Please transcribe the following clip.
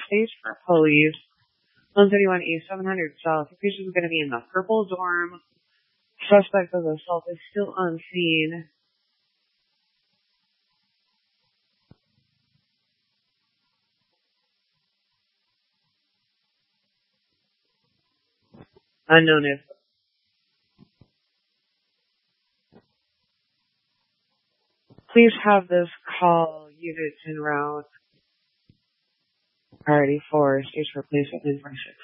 stage for police. 131 East, 700 South. The patient is going to be in the purple dorm. Suspect of assault is still on scene. Unknown if. Please have this call units en route. Priority 4, stage for police at 946.